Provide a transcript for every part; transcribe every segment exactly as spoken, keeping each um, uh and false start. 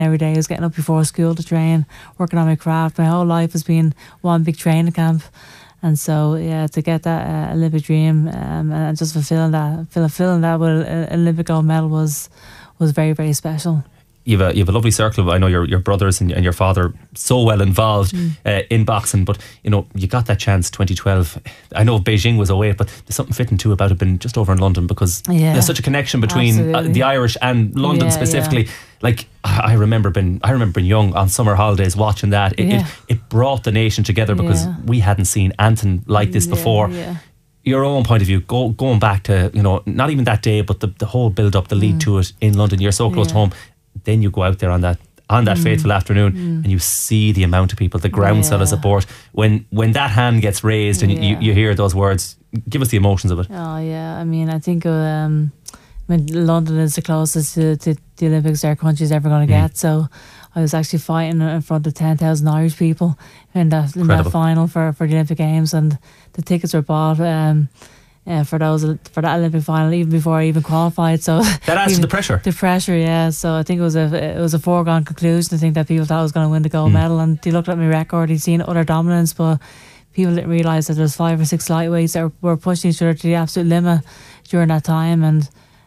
every day. I was getting up before school to train, working on my craft. My whole life has been one big training camp. And so, yeah, to get that uh, Olympic dream um, and just fulfilling that, fulfilling that with an Olympic gold medal was was very, very special. You have a, you have a lovely circle. I know your your brothers and, and your father so well involved mm. uh, in boxing, but you know you got that chance twenty twelve. I know Beijing was oh eight, but there's something fitting too about it being just over in London, because yeah. there's such a connection between uh, the Irish and London yeah, specifically. Yeah. Like I remember being I remember being young on summer holidays watching that. It yeah. it, it brought the nation together, because yeah. we hadn't seen anything like this yeah, before. Yeah. Your own point of view, go, going back to, you know, not even that day, but the, the whole build up, the lead mm. to it in London. You're so close yeah. to home. Then you go out there on that on that mm. fateful afternoon mm. and you see the amount of people, the groundswell yeah. of support. When when that hand gets raised and yeah. you, you hear those words, give us the emotions of it. Oh yeah, I mean, I think um, I mean, London is the closest to, to the Olympics our country's ever going to mm. get. So I was actually fighting in front of ten thousand Irish people in that in that final for, for the Olympic Games, and the tickets were bought. Um, Uh, for those for that Olympic final, even before I even qualified. So that adds to the pressure. The pressure, yeah. So I think it was a it was a foregone conclusion. I think that people thought I was going to win the gold mm. medal, and they looked at my record. They'd seen utter dominance, but people didn't realise that there was five or six lightweights that were pushing each other to the absolute limit during that time. And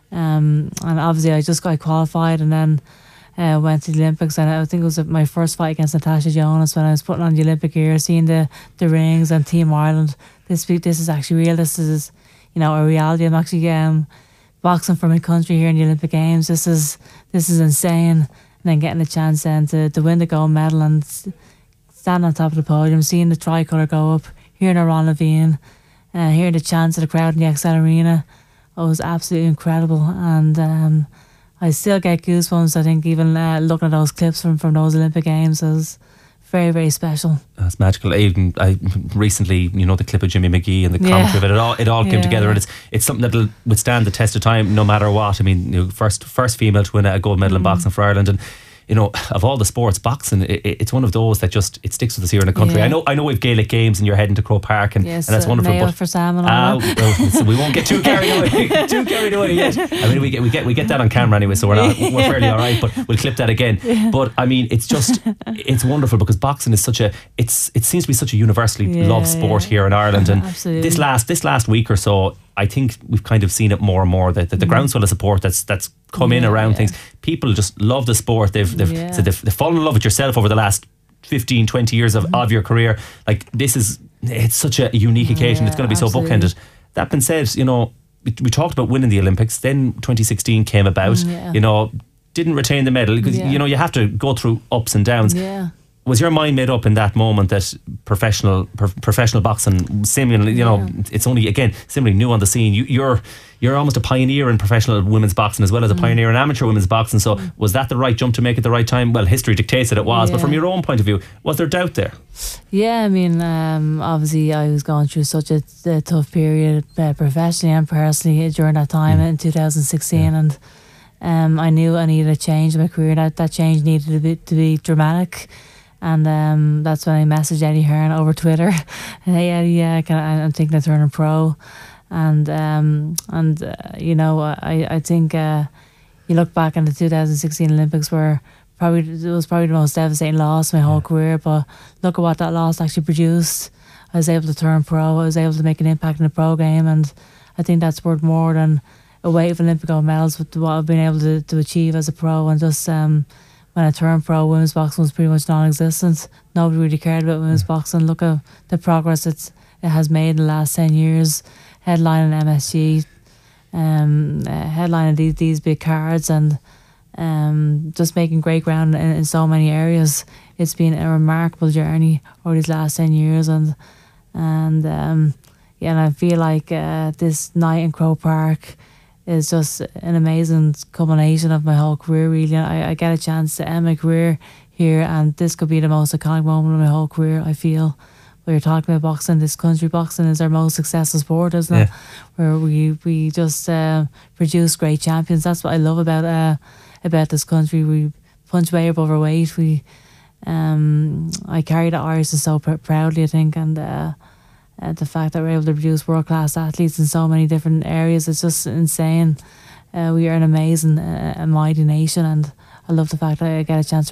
um and obviously I just got qualified, and then uh, went to the Olympics. And I think it was my first fight against Natasha Jonas when I was putting on the Olympic gear, seeing the the rings and Team Ireland. This this is actually real. This is, you know, a reality. I'm actually um, boxing for my country here in the Olympic Games. This is this is insane. And then getting a chance then to, to win the gold medal and stand on top of the podium, seeing the tricolour go up, hearing Aron Levine, uh, hearing the chants of the crowd in the X L Arena. It was absolutely incredible. And um, I still get goosebumps, I think, even uh, looking at those clips from, from those Olympic Games. It was very, very special. That's magical. Even I recently, you know, the clip of Jimmy McGee and the commentary yeah. of it, it all it all came yeah. together, and it's it's something that'll withstand the test of time no matter what. I mean, you know, first first female to win a gold medal mm. in boxing for Ireland, and you know, of all the sports, boxing, it, it's one of those that just it sticks with us here in the country. Yeah. I know, I know, we've Gaelic games, and you're heading to Croke Park, and, yes, and that's uh, wonderful. Mayo but for Sam and all uh, that. well, so we won't get too carried away, too carried away yet. I mean, we get we get we get that on camera anyway, so we're not we're fairly all right. But we'll clip that again. Yeah. But I mean, it's just it's wonderful, because boxing is such a it's it seems to be such a universally yeah, loved sport yeah. here in Ireland, and Absolutely. this last this last week or so, I think we've kind of seen it more and more, that the, the mm. groundswell of support that's that's come yeah, in around yeah. things. People just love the sport. They've they've, yeah. so they've, they've fallen in love with yourself over the last fifteen, twenty years of, mm. of your career. Like, this is it's such a unique occasion. Yeah, it's going to be absolutely. so bookended. That being said, you know, we, we talked about winning the Olympics. Then twenty sixteen came about. Mm, yeah. You know, didn't retain the medal, because yeah. you know you have to go through ups and downs. Yeah. Was your mind made up in that moment that professional pro- professional boxing, seemingly, you know, yeah. it's only, again, seemingly new on the scene. You, you're you're almost a pioneer in professional women's boxing, as well as a mm. pioneer in amateur women's boxing. So mm. was that the right jump to make at the right time? Well, history dictates that it was, yeah. but from your own point of view, was there doubt there? Yeah, I mean, um, obviously I was going through such a, a tough period, uh, professionally and personally, during that time mm. in two thousand sixteen, yeah. and um, I knew I needed a change in my career. That that change needed to be, to be dramatic. And um, that's when I messaged Eddie Hearn over Twitter. Hey Eddie, yeah, can I, I'm thinking of turning pro. And um, and uh, you know, I I think uh, you look back in the two thousand sixteen Olympics, where probably it was probably the most devastating loss of my whole yeah. career. But look at what that loss actually produced. I was able to turn pro. I was able to make an impact in the pro game, and I think that's worth more than a wave of Olympic gold medals with what I've been able to, to achieve as a pro. And just um. when I turned pro, women's boxing was pretty much non-existent. Nobody really cared about women's yeah. boxing. Look at the progress it's, it has made in the last ten years. Headlining M S G, um, uh, headlining these, these big cards, and um, just making great ground in, in so many areas. It's been a remarkable journey over these last ten years. And and um, yeah, and I feel like uh, this night in Croke Park is just an amazing culmination of my whole career, really. I, I get a chance to end my career here, and this could be the most iconic moment of my whole career, I feel. When you're talking about boxing, this country, boxing is our most successful sport, isn't it? Yeah. Where we we just uh, produce great champions. That's what I love about uh, about this country. We punch way above our weight. We, um, I carry the Irish so pr- proudly, I think, and uh, Uh, the fact that we're able to produce world-class athletes in so many different areas is just insane. Uh, we are an amazing, uh, a mighty nation, and I love the fact that I get a chance to